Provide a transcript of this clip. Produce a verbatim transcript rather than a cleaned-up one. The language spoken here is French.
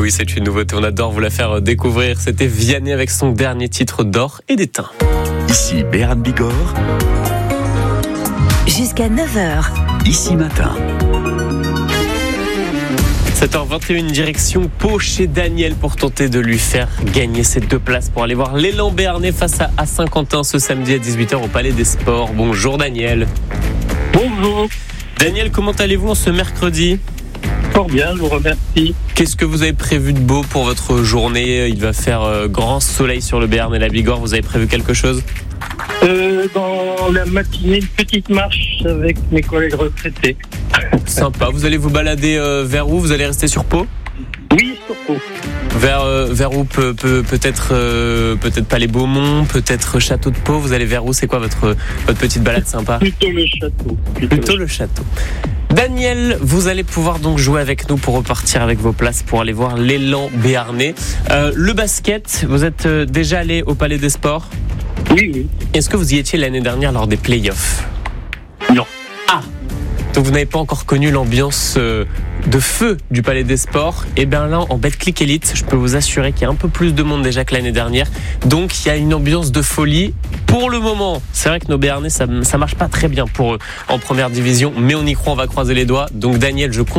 Oui, c'est une nouveauté, on adore vous la faire découvrir. C'était Vianney avec son dernier titre d'or et d'étain. Ici Béarn Bigorre. Jusqu'à neuf heures. Ici Matin. sept heures vingt et une, direction Pau chez Daniel pour tenter de lui faire gagner ces deux places pour aller voir l'élan béarnais face à, à Saint-Quentin ce samedi à dix-huit heures au Palais des Sports. Bonjour Daniel. Bonjour. Daniel, comment allez-vous en ce mercredi ? Fort bien, je vous remercie. Qu'est-ce que vous avez prévu de beau pour votre journée ? Il va faire euh, grand soleil sur le Béarn et la Bigorre. Vous avez prévu quelque chose ? Euh, dans la matinée, une petite marche avec mes collègues retraités. Sympa. Vous allez vous balader euh, vers où ? Vous allez rester sur Pau ? Oui, surtout. Vers, euh, vers où peut, peut, peut-être, euh, peut-être Palais Beaumont, peut-être Château de Pau. Vous allez vers où ? C'est quoi votre, votre petite balade sympa ? Plutôt le château. Plutôt, Plutôt le château. Daniel, vous allez pouvoir donc jouer avec nous pour repartir avec vos places pour aller voir l'élan béarnais. Euh, le basket, vous êtes euh, déjà allé au Palais des Sports ? Oui, oui. Est-ce que vous y étiez l'année dernière lors des playoffs ? Non. Ah ! Donc vous n'avez pas encore connu l'ambiance euh, de feu du Palais des Sports. Et bien là, en Betclic Elite, je peux vous assurer qu'il y a un peu plus de monde déjà que l'année dernière. Donc il y a une ambiance de folie. Pour le moment, c'est vrai que nos Béarnais, ça, ça marche pas très bien pour eux en première division. Mais on y croit, on va croiser les doigts. Donc Daniel, je compte